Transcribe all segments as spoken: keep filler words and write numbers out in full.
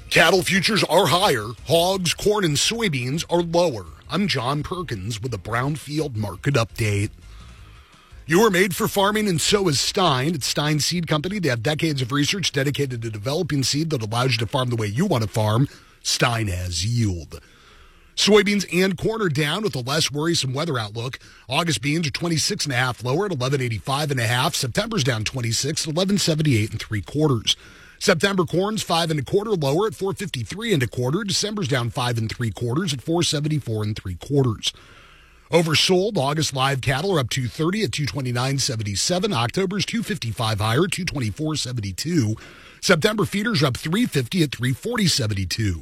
Cattle futures are higher. Hogs, corn, and soybeans are lower. I'm John Perkins with a Brownfield Market Update. You are made for farming, and so is Stein. It's Stein Seed Company. They have decades of research dedicated to developing seed that allows you to farm the way you want to farm. Stein has yield. Soybeans and corn are down with a less worrisome weather outlook. August beans are twenty-six and a half lower at eleven eighty-five and a half. September's down twenty-six at eleven seventy-eight and three quarters. September corn's five and a quarter lower at four fifty-three and a quarter. December's down five and three quarters at four seventy-four and three quarters. Oversold, August live cattle are up two thirty at two twenty-nine seventy-seven. October's two fifty-five higher at two twenty-four seventy-two. September feeders are up three fifty at three forty seventy-two.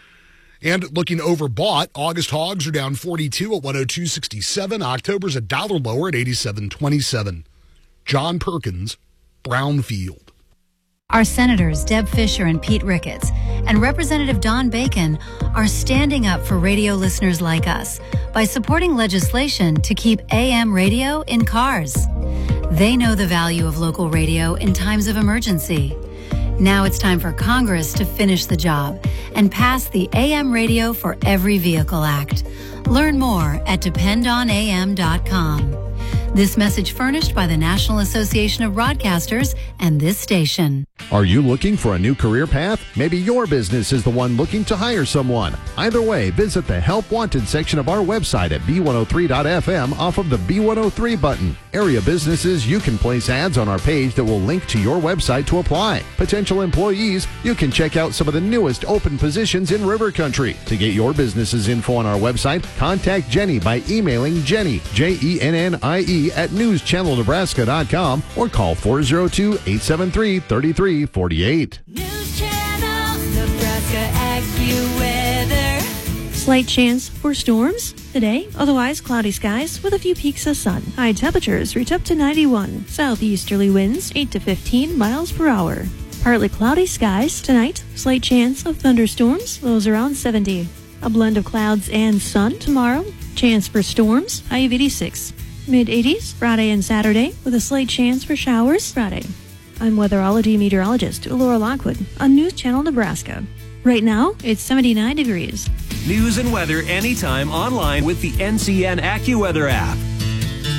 And looking overbought, August hogs are down forty-two at one oh two sixty-seven. October's a dollar lower at eighty-seven twenty-seven. John Perkins, Brownfield. Our senators, Deb Fischer and Pete Ricketts, and Representative Don Bacon are standing up for radio listeners like us by supporting legislation to keep A M radio in cars. They know the value of local radio in times of emergency. Now it's time for Congress to finish the job and pass the A M Radio for Every Vehicle Act. Learn more at depend on A M dot com. This message furnished by the National Association of Broadcasters and this station. Are you looking for a new career path? Maybe your business is the one looking to hire someone. Either way, visit the Help Wanted section of our website at B one oh three dot F M off of the B one oh three button. Area businesses, you can place ads on our page that will link to your website to apply. Potential employees, you can check out some of the newest open positions in River Country. To get your business's info on our website, contact Jenny by emailing Jenny, J E N N I E, at news channel nebraska dot com or call four oh two, eight seven three, three three four eight. News Channel Nebraska AccuWeather. Slight chance for storms today, otherwise cloudy skies with a few peaks of sun. High temperatures reach up to ninety-one. Southeasterly winds eight to fifteen miles per hour. Partly cloudy skies tonight. Slight chance of thunderstorms, lows around seventy. A blend of clouds and sun tomorrow. Chance for storms, high of eighty-six. mid eighties Friday and Saturday with a slight chance for showers Friday. I'm weatherology meteorologist Laura Lockwood on News Channel Nebraska. Right now, it's seventy-nine degrees. News and weather anytime online with the N C N AccuWeather app.